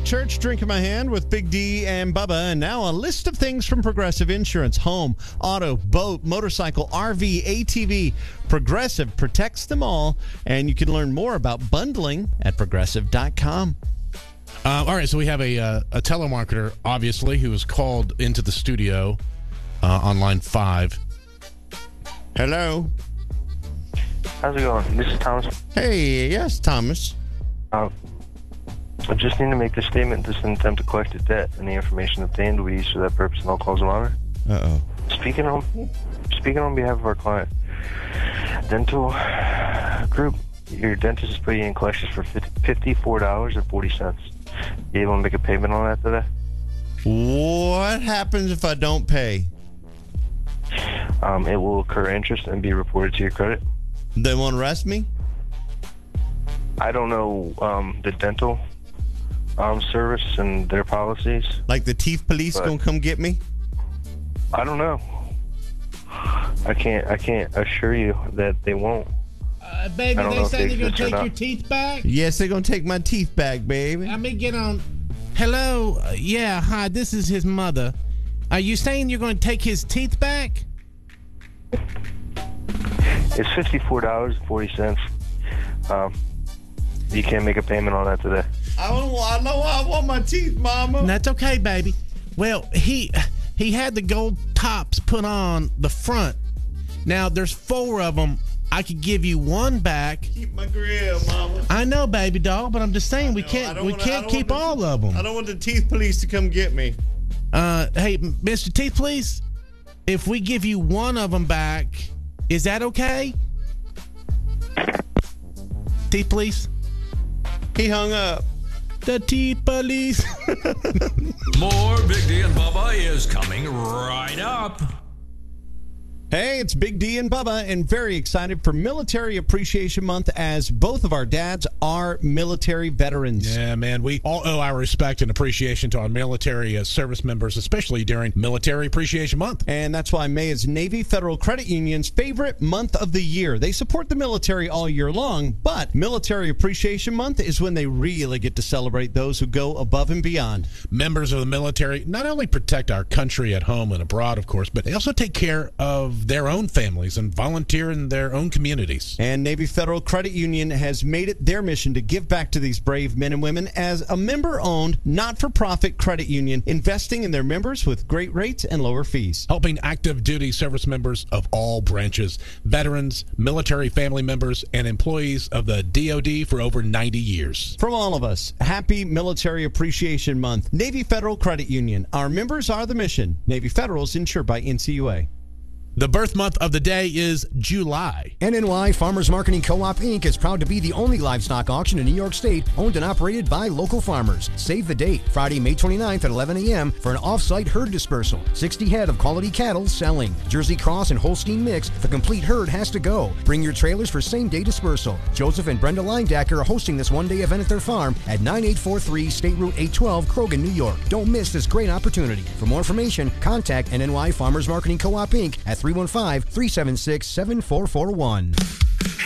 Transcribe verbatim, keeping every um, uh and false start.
Church, Drink in My Hand with Big D and Bubba. And now a list of things from Progressive Insurance. Home, auto, boat, motorcycle, R V, A T V. Progressive protects them all. And you can learn more about bundling at progressive dot com. Uh, all right, so we have a, uh, a telemarketer, obviously, who was called into the studio uh, on line five. Hello. How's it going? This is Thomas. Hey, yes, Thomas. Uh, I just need to make this statement. This is an attempt to collect a debt, and the information obtained will be used for that purpose and all calls of honor. Uh-oh. Speaking on, speaking on behalf of our client, Dental Group, your dentist is putting in collections for fifty-four dollars and forty cents. You able to make a payment on that today? What happens if I don't pay? Um, it will incur interest and be reported to your credit. They won't arrest me? I don't know um, the dental um, service and their policies. Like the teeth police gonna come get me? I don't know. I can't. I can't assure you that they won't. Uh, baby, I don't they know if say they they're going to exist or take not. your teeth back? Yes, they're gonna take my teeth back, baby. Let me get on. Hello? Uh, yeah, hi, this is his mother. Are you saying you're going to take his teeth back? It's fifty-four dollars and forty cents. Um, you can't make a payment on that today. I don't want, I know I want my teeth, Mama. That's okay, baby. Well, he he had the gold tops put on the front. Now, there's four of them. I could give you one back. Keep my grill, Mama. I know, baby doll, but I'm just saying we know, can't we wanna, can't keep the, all of them. I don't want the teeth police to come get me. Uh, hey, Mister Teeth Police, if we give you one of them back, is that okay? Teeth Police? He hung up. The Teeth Police. More Big D and Bubba is coming right up. Hey, it's Big D and Bubba, and very excited for Military Appreciation Month as both of our dads are military veterans. Yeah, man, we all owe our respect and appreciation to our military uh, service members, especially during Military Appreciation Month. And that's why May is Navy Federal Credit Union's favorite month of the year. They support the military all year long, but Military Appreciation Month is when they really get to celebrate those who go above and beyond. Members of the military not only protect our country at home and abroad, of course, but they also take care of their own families and volunteer in their own communities. And Navy Federal Credit Union has made it their mission to give back to these brave men and women as a member-owned, not-for-profit credit union, investing in their members with great rates and lower fees. Helping active duty service members of all branches, veterans, military family members, and employees of the D O D for over ninety years. From all of us, happy Military Appreciation Month. Navy Federal Credit Union. Our members are the mission. Navy Federal is insured by N C U A. The birth month of the day is July. N N Y Farmers Marketing Co-op, Incorporated is proud to be the only livestock auction in New York State owned and operated by local farmers. Save the date, Friday, May twenty-ninth at eleven a.m. for an off-site herd dispersal. sixty head of quality cattle selling. Jersey Cross and Holstein mix, the complete herd has to go. Bring your trailers for same-day dispersal. Joseph and Brenda Linedacker are hosting this one-day event at their farm at ninety-eight forty-three State Route eight twelve, Krogan, New York. Don't miss this great opportunity. For more information, contact N N Y Farmers Marketing Co-op, Incorporated at three one five, three seven six, seven four four one.